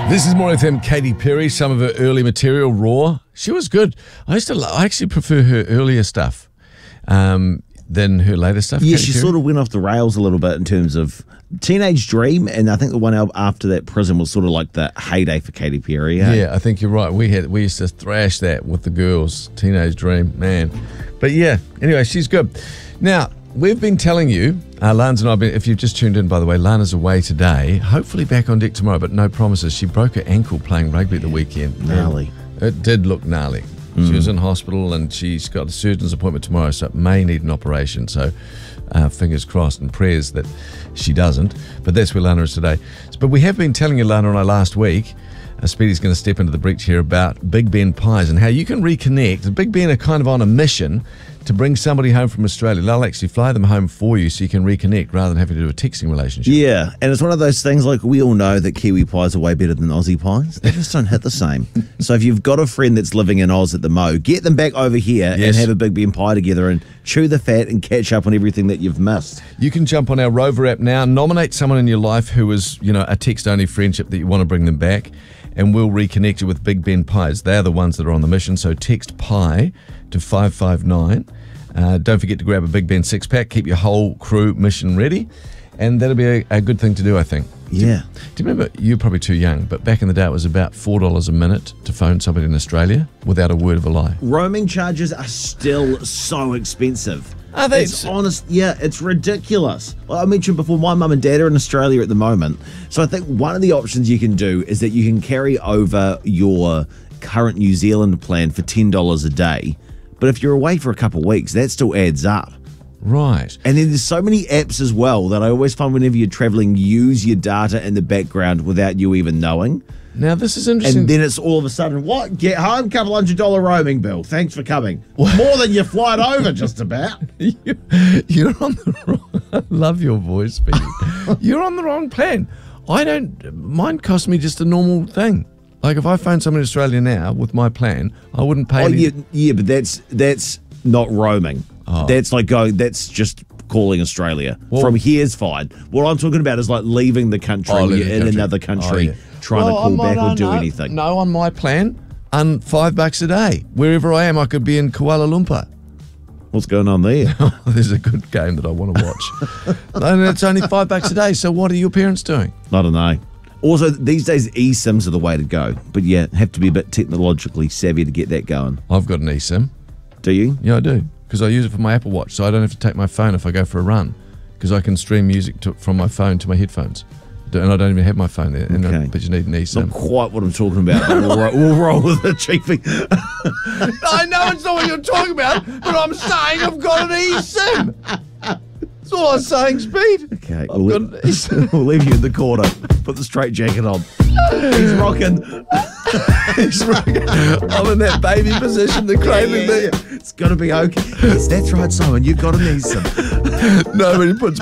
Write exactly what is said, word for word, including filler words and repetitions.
This is More F M, Katy Perry, some of her early material, Raw. She was good. I used to, lo- I actually prefer her earlier stuff um, than her later stuff. Yeah, Katy she Perry. sort of went off the rails a little bit in terms of Teenage Dream, and I think the one album after that, Prison, was sort of like the heyday for Katy Perry. Yeah, Yeah, I think you're right. We had we used to thrash that with the girls. Teenage Dream, man. But yeah, anyway, she's good. Now, we've been telling you, uh, Lana's and I have been, if you've just tuned in, by the way, Lana's away today, hopefully back on deck tomorrow, but no promises. She broke her ankle playing rugby at the weekend. Gnarly. It did look gnarly. She was in hospital and she's got a surgeon's appointment tomorrow, so it may need an operation. So uh, fingers crossed and prayers that she doesn't. But that's where Lana is today. But we have been telling you, Lana and I, last week, uh, Speedy's going to step into the breach here about Big Ben pies and how you can reconnect. Big Ben are kind of on a mission to bring somebody home from Australia. They'll actually fly them home for you so you can reconnect rather than having to do a texting relationship. Yeah, and it's one of those things, like, we all know that Kiwi pies are way better than Aussie pies. They just don't hit the same. So if you've got a friend that's living in Oz at the Mo, get them back over here Yes. and have a Big Ben pie together and chew the fat and catch up on everything that you've missed. You can jump on our Rover app now, nominate someone in your life who is, you know, a text-only friendship that you want to bring them back, and we'll reconnect you with Big Ben pies. They're the ones that are on the mission, so text pie to five five nine. Uh, don't forget to grab a Big Ben six-pack. Keep your whole crew mission ready, and that'll be a, a good thing to do, I think. Yeah. Do you remember, you're probably too young, but back in the day it was about four dollars a minute to phone somebody in Australia without a word of a lie. Roaming charges are still so expensive. Are they? It's honest, yeah, it's ridiculous. Well, I mentioned before, my mum and dad are in Australia at the moment. So I think one of the options you can do is that you can carry over your current New Zealand plan for ten dollars a day. But if you're away for a couple of weeks, that still adds up. Right. And then there's so many apps as well that I always find whenever you're traveling, use your data in the background without you even knowing. Now, this is interesting. And then it's all of a sudden, what? Get home, couple hundred dollar roaming bill. Thanks for coming. More than your flight over, just about. You, you're on the wrong. I love your voice, but you're on the wrong plan. I don't. Mine cost me just a normal thing. Like if I phone someone in Australia now with my plan, I wouldn't pay. Oh, any- yeah, yeah, but that's that's not roaming. Oh. That's like going. That's just calling Australia. Well- From here's fine. What I'm talking about is like leaving the country Oh, when leaving you're the in country. another country, Oh, yeah. trying Well, to call I'm back on- or do no, anything. No, on my plan, and five bucks a day. Wherever I am, I could be in Kuala Lumpur. What's going on there? There's a good game that I want to watch. And it's only five bucks a day. So what are your parents doing? I don't know. Also, these days, eSIMs are the way to go. But yeah, have to be a bit technologically savvy to get that going. I've got an eSIM. Do you? Yeah, I do. Because I use it for my Apple Watch, so I don't have to take my phone if I go for a run. Because I can stream music to, from my phone to my headphones. And I don't even have my phone there. And, uh, Okay. but you need an eSIM. Not quite what I'm talking about, but we'll, ro- we'll roll with it, Chiefy. I know it's not what you're talking about, but I'm saying I've got an eSIM. That's all I'm saying, Speed. Okay, I've we'll, got an eSIM. we'll leave you in the corner. Put the straight jacket on. He's rocking. He's rocking. I'm in that baby position, the craving Yeah, yeah, bit. yeah. It's got to be okay. Yes, that's right, Simon. You've got an eSIM. Nobody puts